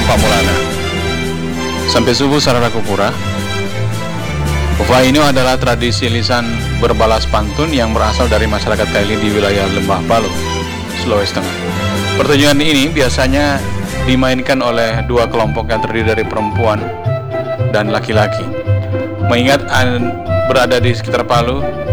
Pamulana. Sampai subuh sarana kupura. Upainu adalah tradisi lisan berbalas pantun yang berasal dari masyarakat Kaili di wilayah Lembah Balu, Sulawesi Tengah. Pertunjukan ini biasanya dimainkan oleh dua kelompok yang terdiri dari perempuan dan laki-laki. Mengingat berada di sekitar Palu,